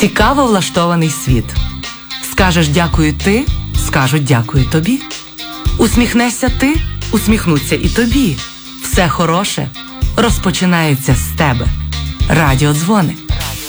Цікаво влаштований світ. Скажеш дякую ти, скажуть дякую тобі. Усміхнешся ти, усміхнуться і тобі. Все хороше розпочинається з тебе. Радіодзвони.